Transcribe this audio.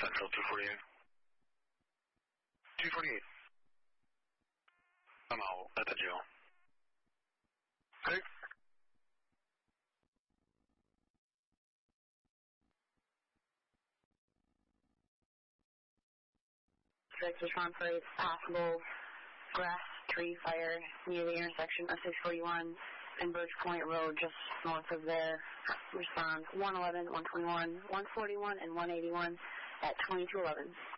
Central 248. 248. I'm out at the jail. Okay. Respond for a possible grass tree fire near the intersection of 641 and Birch Point Road, just north of there. Respond 111, 121, 141, and 181 at 2211.